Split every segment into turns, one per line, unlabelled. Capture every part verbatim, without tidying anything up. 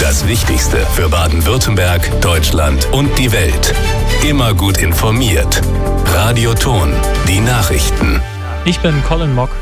Das Wichtigste für Baden-Württemberg, Deutschland und die Welt. Immer gut informiert. Radio Ton, die Nachrichten.
Ich bin Colin Mock.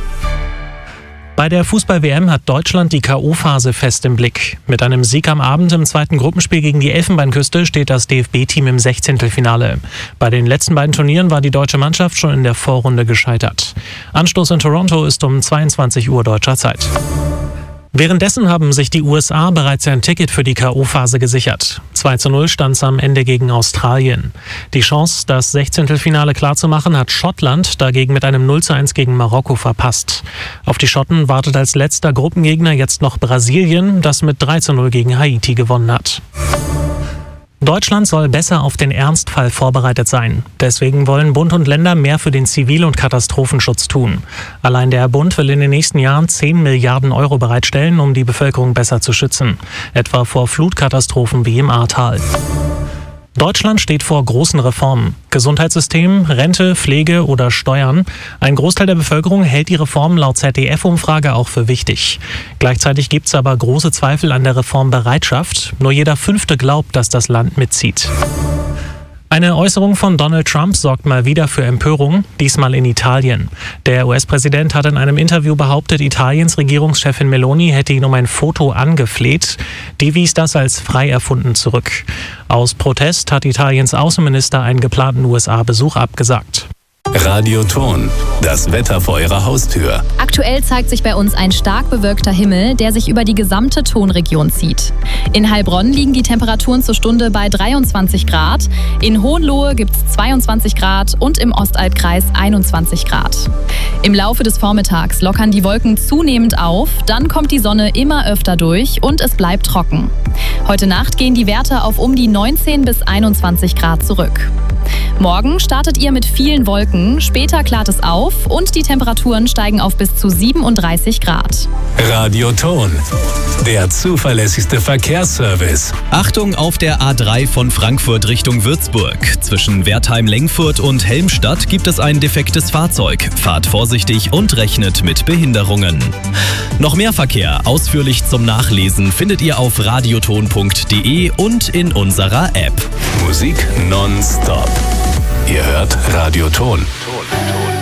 Bei der Fußball-W M hat Deutschland die K O-Phase fest im Blick. Mit einem Sieg am Abend im zweiten Gruppenspiel gegen die Elfenbeinküste steht das D F B-Team im Sechzehntelfinale. Bei den letzten beiden Turnieren war die deutsche Mannschaft schon in der Vorrunde gescheitert. Anstoß in Toronto ist um zweiundzwanzig Uhr deutscher Zeit. Währenddessen haben sich die U S A bereits ein Ticket für die K O-Phase gesichert. zwei zu null stand es am Ende gegen Australien. Die Chance, das Sechzehntelfinale klarzumachen, hat Schottland dagegen mit einem null zu eins gegen Marokko verpasst. Auf die Schotten wartet als letzter Gruppengegner jetzt noch Brasilien, das mit drei zu null gegen Haiti gewonnen hat. Deutschland soll besser auf den Ernstfall vorbereitet sein. Deswegen wollen Bund und Länder mehr für den Zivil- und Katastrophenschutz tun. Allein der Bund will in den nächsten Jahren zehn Milliarden Euro bereitstellen, um die Bevölkerung besser zu schützen. Etwa vor Flutkatastrophen wie im Ahrtal. Deutschland steht vor großen Reformen. Gesundheitssystem, Rente, Pflege oder Steuern. Ein Großteil der Bevölkerung hält die Reformen laut Z D F-Umfrage auch für wichtig. Gleichzeitig gibt es aber große Zweifel an der Reformbereitschaft. Nur jeder Fünfte glaubt, dass das Land mitzieht. Eine Äußerung von Donald Trump sorgt mal wieder für Empörung, diesmal in Italien. Der U S-Präsident hat in einem Interview behauptet, Italiens Regierungschefin Meloni hätte ihn um ein Foto angefleht. Die wies das als frei erfunden zurück. Aus Protest hat Italiens Außenminister einen geplanten U S A-Besuch abgesagt.
Radio Ton, das Wetter vor Ihrer Haustür.
Aktuell zeigt sich bei uns ein stark bewölkter Himmel, der sich über die gesamte Tonregion zieht. In Heilbronn liegen die Temperaturen zur Stunde bei dreiundzwanzig Grad, in Hohenlohe gibt es zweiundzwanzig Grad und im Ostalbkreis einundzwanzig Grad. Im Laufe des Vormittags lockern die Wolken zunehmend auf, dann kommt die Sonne immer öfter durch und es bleibt trocken. Heute Nacht gehen die Werte auf um die neunzehn bis einundzwanzig Grad zurück. Morgen startet ihr mit vielen Wolken, später klart es auf und die Temperaturen steigen auf bis zu siebenunddreißig Grad.
Radio Ton, der zuverlässigste Verkehrsservice.
Achtung auf der A drei von Frankfurt Richtung Würzburg. Zwischen Wertheim-Lengfurt und Helmstadt gibt es ein defektes Fahrzeug. Fahrt vorsichtig und rechnet mit Behinderungen. Noch mehr Verkehr ausführlich zum Nachlesen findet ihr auf radioton punkt de und in unserer App.
Musik nonstop. Ihr hört Radio Ton.